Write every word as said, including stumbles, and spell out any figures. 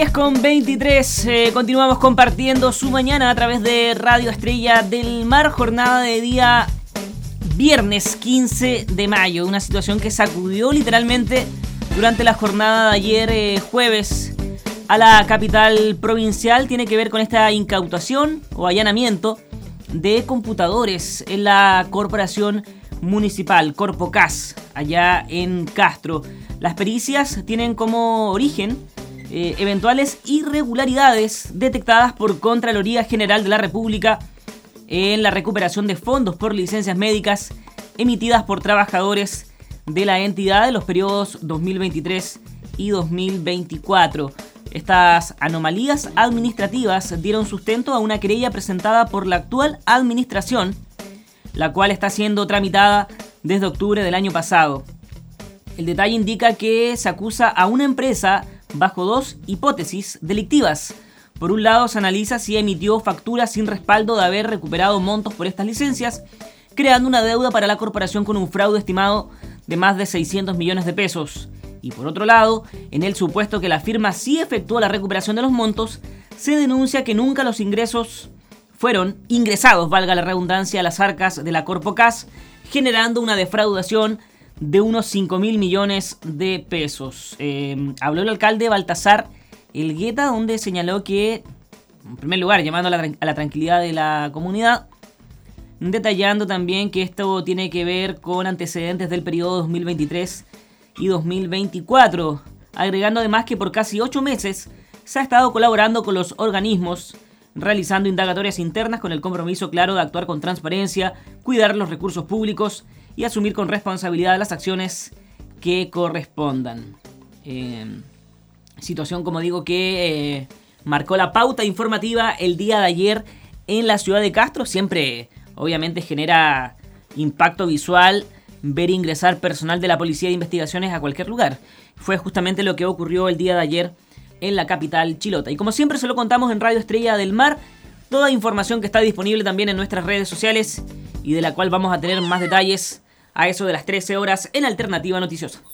Con veintitrés, eh, continuamos compartiendo su mañana a través de Radio Estrella del Mar, jornada de día viernes quince de mayo, una situación que sacudió literalmente durante la jornada de ayer eh, jueves a la capital provincial. Tiene que ver con esta incautación o allanamiento de computadores en la corporación municipal Corpocas, allá en Castro. Las pericias tienen como origen Eh, eventuales irregularidades detectadas por Contraloría General de la República en la recuperación de fondos por licencias médicas emitidas por trabajadores de la entidad en los periodos dos mil veintitrés y dos mil veinticuatro. Estas anomalías administrativas dieron sustento a una querella presentada por la actual administración, la cual está siendo tramitada desde octubre del año pasado. El detalle indica que se acusa a una empresa bajo dos hipótesis delictivas. Por un lado, se analiza si emitió facturas sin respaldo de haber recuperado montos por estas licencias, creando una deuda para la corporación con un fraude estimado de más de seiscientos millones de pesos. Y por otro lado, en el supuesto que la firma sí efectuó la recuperación de los montos, se denuncia que nunca los ingresos fueron ingresados, valga la redundancia, a las arcas de la Corpocas, generando una defraudación de unos cinco mil millones de pesos. Eh, habló el alcalde Baltasar Elgueta, donde señaló que, en primer lugar, llamando a la, a la tranquilidad de la comunidad, detallando también que esto tiene que ver con antecedentes del periodo dos mil veintitrés y dos mil veinticuatro, agregando además que por casi ocho meses se ha estado colaborando con los organismos, realizando indagatorias internas con el compromiso claro de actuar con transparencia, cuidar los recursos públicos y asumir con responsabilidad las acciones que correspondan. Eh, situación, como digo, que eh, marcó la pauta informativa el día de ayer en la ciudad de Castro. Siempre, obviamente, genera impacto visual ver ingresar personal de la Policía de Investigaciones a cualquier lugar. Fue justamente lo que ocurrió el día de ayer en la capital chilota. Y como siempre se lo contamos en Radio Estrella del Mar, toda información que está disponible también en nuestras redes sociales y de la cual vamos a tener más detalles a eso de las trece horas en Alternativa Noticiosa.